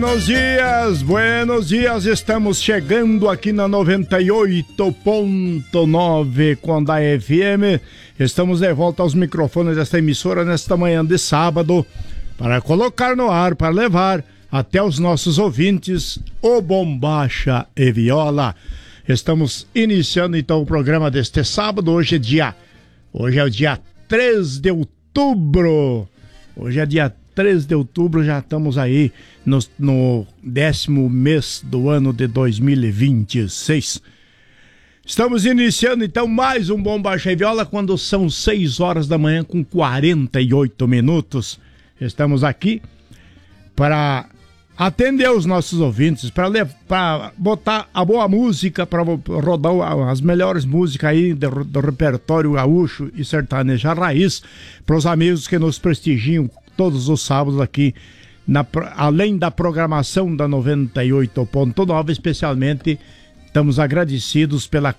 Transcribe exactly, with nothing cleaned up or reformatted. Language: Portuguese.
Buenos dias, buenos dias, estamos chegando aqui na noventa e oito ponto nove com da F M, estamos de volta aos microfones desta emissora nesta manhã de sábado, para colocar no ar, para levar até os nossos ouvintes o Bombacha e Viola. Estamos iniciando então o programa deste sábado, hoje é dia, hoje é o dia três de outubro, hoje é dia três de outubro, já estamos aí no, no décimo mês do ano de dois mil e vinte e seis. Estamos iniciando então mais um Bombacha e Viola quando são seis horas da manhã com quarenta e oito minutos. Estamos aqui para atender os nossos ouvintes, para botar a boa música, para rodar as melhores músicas aí do, do repertório gaúcho e sertaneja raiz, para os amigos que nos prestigiam todos os sábados aqui, na, além da programação da noventa e oito ponto nove, especialmente estamos agradecidos pela